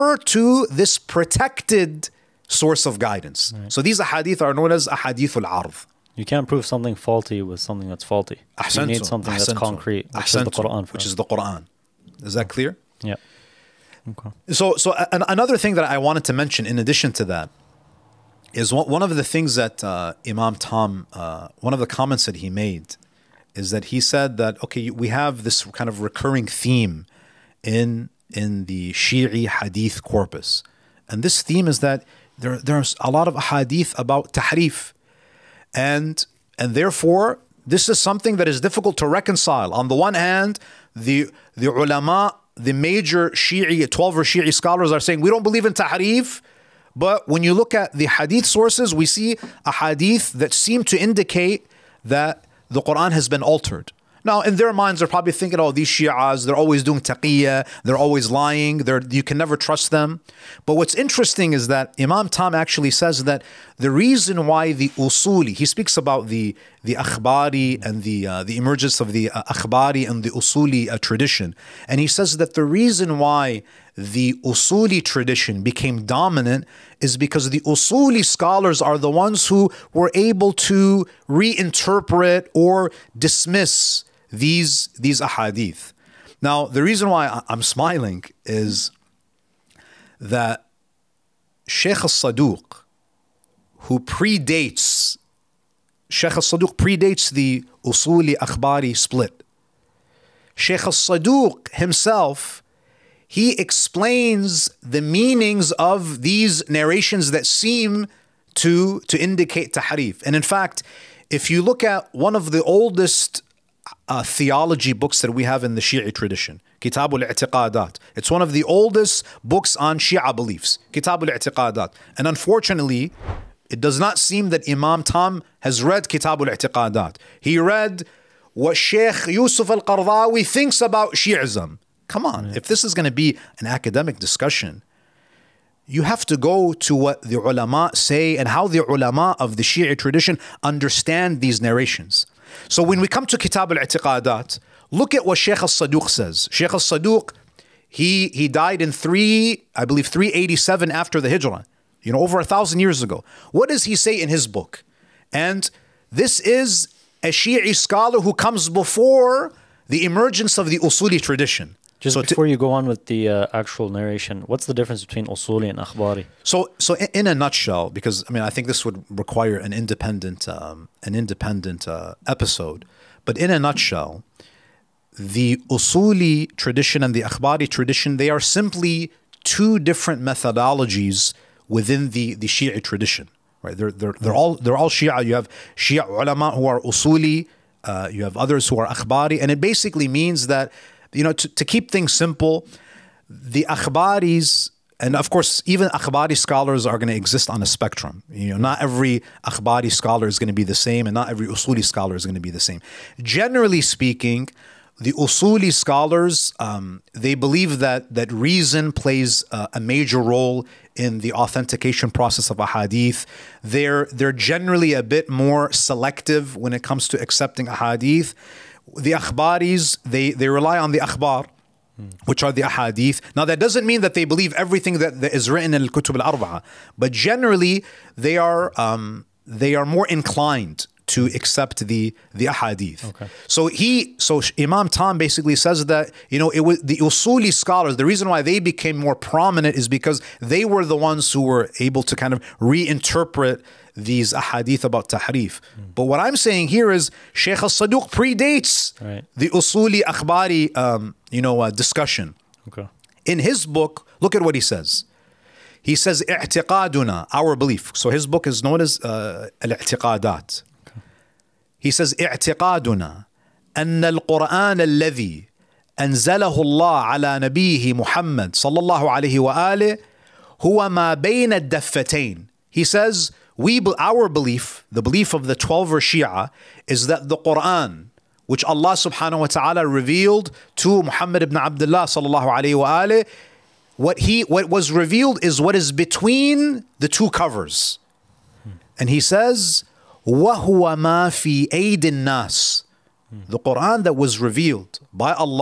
to this protected source of guidance. Right. So these ahadith are known as ahadith al-'ard. You can't prove something faulty with something that's faulty. You need something that's concrete, which is the Quran. Which is the Quran. Is that clear? Yeah. Okay. So another thing that I wanted to mention in addition to that is one of the things that Imam Tom, one of the comments that he made is that he said that, okay, we have this kind of recurring theme in the Shi'i hadith corpus. And this theme is that there's a lot of hadith about tahrif. And therefore, this is something that is difficult to reconcile. On the one hand, the ulama, the major Shi'i, 12er Shi'i scholars are saying, we don't believe in tahrif. But when you look at the hadith sources, we see a hadith that seem to indicate that the Quran has been altered. Now, in their minds, they're probably thinking, oh, these Shi'as, they're always doing taqiyya, they're always lying, you can never trust them. But what's interesting is that Imam Tam actually says that the reason why the usuli, he speaks about the akhbari and the emergence of the akhbari and the usuli tradition. And he says that the reason why the usuli tradition became dominant is because the usuli scholars are the ones who were able to reinterpret or dismiss these ahadith. Now, the reason why I'm smiling is that Sheikh al-Saduq, who predates the usuli akhbari split. Sheikh al-Saduq himself, he explains the meanings of these narrations that seem to indicate tahrif. And in fact, if you look at one of the oldest theology books that we have in the Shi'i tradition, Kitab al-I'tiqadat. It's one of the oldest books on Shia beliefs, Kitab al-I'tiqadat. And unfortunately, it does not seem that Imam Tam has read Kitab al-I'tiqadat. He read what Sheikh Yusuf al-Qardawi thinks about Shi'ism. Come on, if this is going to be an academic discussion, you have to go to what the ulama say and how the ulama of the Shi'i tradition understand these narrations. So when we come to Kitab al-I'tiqadat, look at what Sheikh al-Saduq says. Sheikh al-Saduq, he died in 387 after the Hijrah, over 1,000 years ago. What does he say in his book? And this is a Shi'i scholar who comes before the emergence of the Usuli tradition. Just before you go on with the actual narration, what's the difference between Usuli and Akhbari? So in a nutshell, because I think this would require an independent episode, but in a nutshell, the Usuli tradition and the Akhbari tradition, they are simply two different methodologies within the Shi'i tradition. Right? They're all Shia. You have Shia ulama who are Usuli, you have others who are Akhbari, and it basically means that, to keep things simple, the akhbaris, and of course, even akhbari scholars are going to exist on a spectrum. Not every akhbari scholar is going to be the same, and not every usuli scholar is going to be the same. Generally speaking, the usuli scholars, they believe that reason plays a major role in the authentication process of a hadith. They're generally a bit more selective when it comes to accepting a hadith. The akhbaris, they rely on the akhbar, which are the ahadith. Now, that doesn't mean that they believe everything that is written in al-Kutub al-Arba'a, but generally they are more inclined to accept the ahadith. Okay. So Imam Tam basically says that it was the usuli scholars. The reason why they became more prominent is because they were the ones who were able to kind of reinterpret these ahadith about tahrif. But what I'm saying here is Sheikh al-Saduq predates the usuli akhbari discussion. Okay. In his book, look at what he says. He says i'tiqaduna, our belief. So his book is known as al-i'tiqadat. He says اعتقادنا أن القرآن الذي أنزله الله على نبيه محمد صلى الله عليه وآله هو ما بين الدفتين. He says our belief, the belief of the 12er Shia, is that the Quran, which Allah subhanahu wa ta'ala revealed to Muhammad ibn Abdullah sallallahu alayhi wa alihi, what was revealed is what is between the two covers. And he says وَهُوَ مَا فِي أَيْدِ النَّاسِ, the Quran that was revealed by Allah